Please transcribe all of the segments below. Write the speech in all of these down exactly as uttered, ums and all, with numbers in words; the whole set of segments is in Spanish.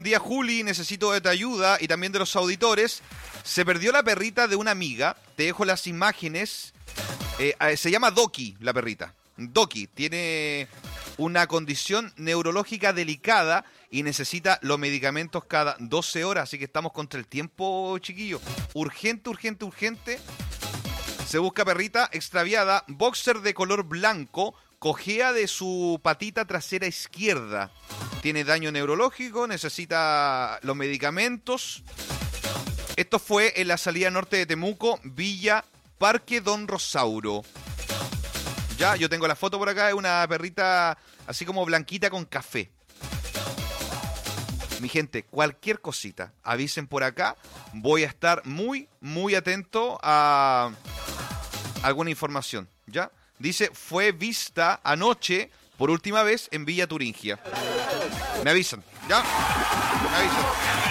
días, Juli, necesito de tu ayuda y también de los auditores. Se perdió la perrita de una amiga. Te dejo las imágenes. Eh, se llama Doki, la perrita. Doki tiene una condición neurológica delicada y necesita los medicamentos cada doce horas. Así que estamos contra el tiempo, chiquillos. Urgente, urgente, urgente. Se busca perrita extraviada. Boxer de color blanco. Cojea de su patita trasera izquierda. Tiene daño neurológico. Necesita los medicamentos. Esto fue en la salida norte de Temuco, Villa Parque Don Rosauro. Ya, yo tengo la foto por acá, es una perrita así como blanquita con café. Mi gente, cualquier cosita, avisen por acá. Voy a estar muy, muy atento a alguna información, ¿ya? Dice, fue vista anoche por última vez en Villa Turingia. Me avisan, ¿ya? Me avisan.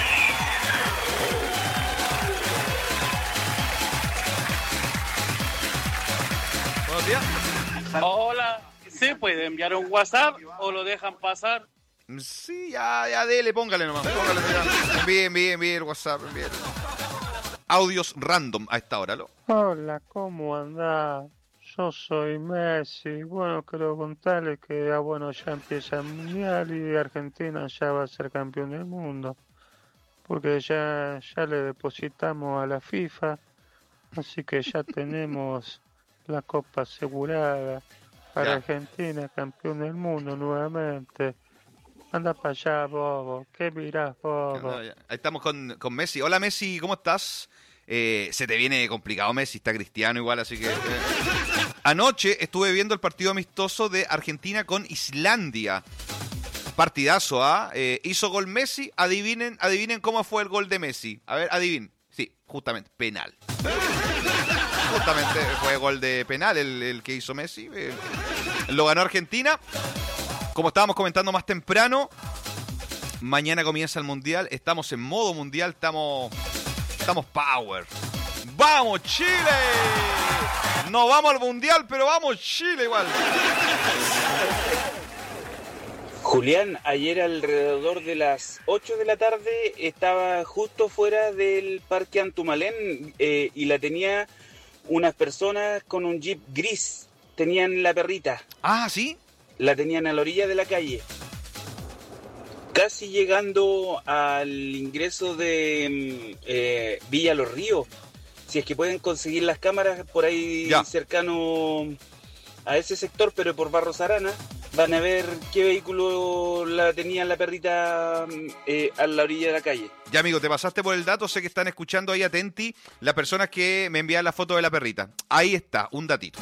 Buenos días. Hola, ¿se puede enviar un WhatsApp o lo dejan pasar? Sí, ya, ya, dele, póngale nomás. Póngale, ya. Envíe, envíe, envíe el WhatsApp, envíe. Audios random a esta hora, ¿lo? Hola, ¿cómo andás? Yo soy Messi. Bueno, quiero contarles que ya, bueno, ya empieza el Mundial y Argentina ya va a ser campeón del mundo. Porque ya, ya le depositamos a la FIFA, así que ya tenemos la copa asegurada para Ya. Argentina, campeón del mundo nuevamente. Anda para allá, bobo. ¿Qué mirás, bobo? Ahí estamos con, con Messi. Hola, Messi, ¿cómo estás? Eh, se te viene complicado, Messi. Está Cristiano igual, así que... Eh. Anoche estuve viendo el partido amistoso de Argentina con Islandia. Partidazo, ¿ah? ¿eh? Hizo gol Messi. Adivinen, adivinen cómo fue el gol de Messi. A ver, adivinen. Sí, justamente, penal. Justamente fue gol de penal el, el que hizo Messi. Eh, lo ganó Argentina. Como estábamos comentando más temprano, mañana comienza el Mundial. Estamos en modo Mundial. Estamos, estamos power. ¡Vamos, Chile! No vamos al Mundial, pero vamos, Chile igual. Julián, ayer alrededor de las ocho de la tarde estaba justo fuera del Parque Antumalén eh, y la tenía unas personas con un jeep gris. Tenían la perrita. Ah, ¿sí? La tenían a la orilla de la calle. Casi llegando al ingreso de eh, Villa Los Ríos. Si es que pueden conseguir las cámaras por ahí ya. cercano a ese sector, pero por Barros Arana, van a ver qué vehículo la tenía la perrita eh, a la orilla de la calle. Ya, amigo, te pasaste por el dato. Sé que están escuchando ahí atenti las personas que me envían la foto de la perrita. Ahí está, un datito.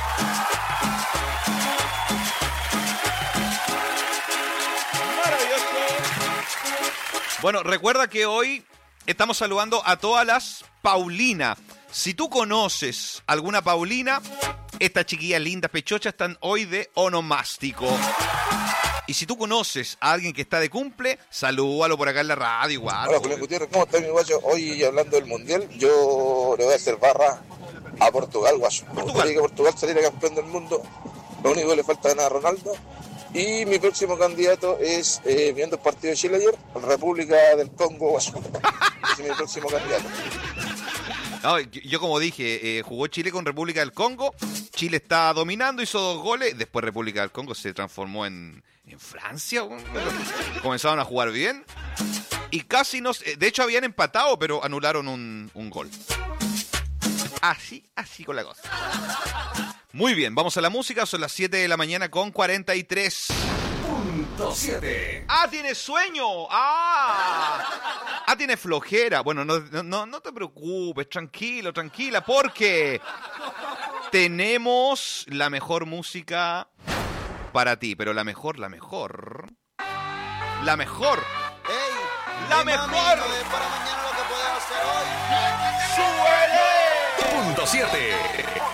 Bueno, recuerda que hoy estamos saludando a todas las Paulina. Si tú conoces alguna Paulina, estas chiquillas lindas, pechochas, están hoy de onomástico. Y si tú conoces a alguien que está de cumple, salúdalo por acá en la radio igual. Hola, Julián Gutiérrez, ¿cómo estás, mi guacho? Hoy hablando del Mundial, yo le voy a hacer barra a Portugal, guacho. Me gustaría que Portugal saliera campeón del mundo. Lo único que le falta ganar a Ronaldo. Y mi próximo candidato es, eh, viendo el partido de Chile ayer, República del Congo, guacho. Ese es mi próximo candidato. No, yo, yo como dije, eh, jugó Chile con República del Congo. Chile está dominando, hizo dos goles. Después República del Congo se transformó en, en Francia. Comenzaron a jugar bien. Y casi no... De hecho, habían empatado, pero anularon un, un gol. Así, así con la cosa. Muy bien, vamos a la música. Son las siete de la mañana con cuarenta y tres. Punto siete. ¡Ah, tiene sueño! ¡Ah! ¡Ah, tiene flojera! Bueno, no, no, no te preocupes, tranquilo, tranquila, porque tenemos la mejor música para ti, pero la mejor, la mejor... La mejor... ¡Ey! ¡La mejor! Mami, no para mañana lo que puedes hacer hoy. ¡Súbele! Punto siete.